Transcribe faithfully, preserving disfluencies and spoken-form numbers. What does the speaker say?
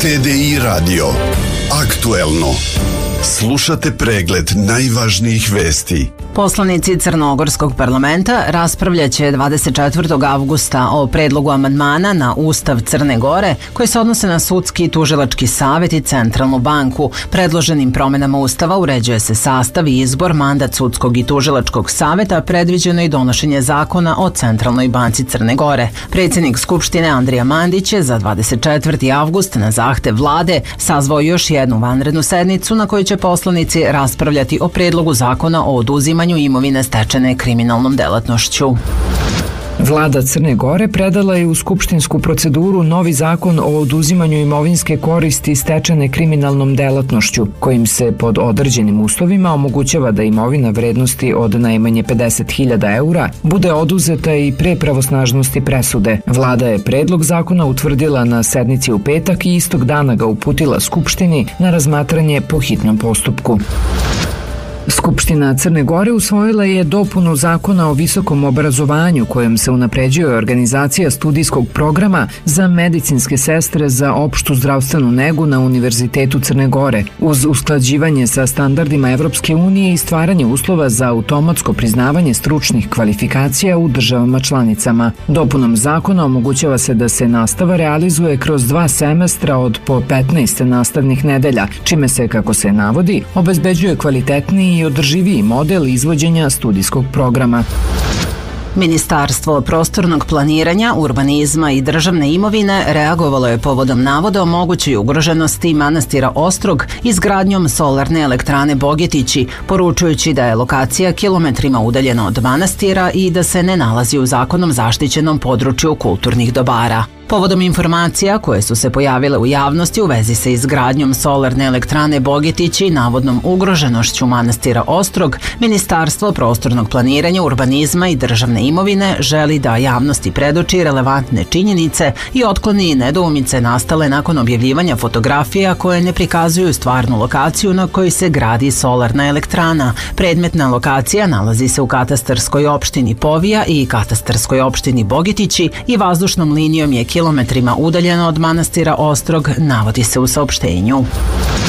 T D I radio. Aktuelno. Slušate pregled najvažnijih vesti. Poslanici Crnogorskog parlamenta raspravljaće dvadeset četvrtog avgusta o predlogu amandmana na Ustav Crne Gore koji se odnose na sudski i tužilački savet i centralnu banku. Predloženim promenama Ustava uređuje se sastav i izbor, mandat sudskog i tužilačkog saveta, predviđeno i donošenje zakona o centralnoj banci Crne Gore. Predsjednik Skupštine Andrija Mandić je za dvadeset četvrti avgust na zahtev vlade sazvao još jednu vanrednu sednicu na kojoj će poslanici raspravljati o predlogu zakona o oduzimanju imovine stečene kriminalnom delatnošću. Vlada Crne Gore predala je u skupštinsku proceduru novi zakon o oduzimanju imovinske koristi stečene kriminalnom delatnošću, kojim se pod određenim uslovima omogućava da imovina vrednosti od najmanje pedeset hiljada eura bude oduzeta i pre pravosnažnosti presude. Vlada je predlog zakona utvrdila na sednici u petak i istog dana ga uputila Skupštini na razmatranje po hitnom postupku. Skupština Crne Gore usvojila je dopunu zakona o visokom obrazovanju kojom se unapređuje organizacija studijskog programa za medicinske sestre za opštu zdravstvenu negu na Univerzitetu Crne Gore, uz usklađivanje sa standardima Evropske unije i stvaranje uslova za automatsko priznavanje stručnih kvalifikacija u državama članicama. Dopunom zakona omogućava se da se nastava realizuje kroz dva semestra od po petnaest nastavnih nedelja, čime se, kako se navodi, obezbeđuje kvalitetniji i održiviji model izvođenja studijskog programa. Ministarstvo prostornog planiranja, urbanizma i državne imovine reagovalo je povodom navoda o mogućoj ugroženosti manastira Ostrog izgradnjom solarne elektrane Bogetići, poručujući da je lokacija kilometrima udaljena od manastira i da se ne nalazi u zakonom zaštićenom području kulturnih dobara. Povodom informacija koje su se pojavile u javnosti u vezi sa izgradnjom solarne elektrane Bogetići i navodnom ugroženošću manastira Ostrog, Ministarstvo prostornog planiranja, urbanizma i državne imovine želi da javnosti predoči relevantne činjenice i otkloni nedoumice nastale nakon objavljivanja fotografija koje ne prikazuju stvarnu lokaciju na kojoj se gradi solarna elektrana. Predmetna lokacija nalazi se u katastarskoj opštini Povija i katastarskoj opštini Bogetići i vazdušnom linijom je kilometrima udaljeno od manastira Ostrog, navodi se u saopštenju.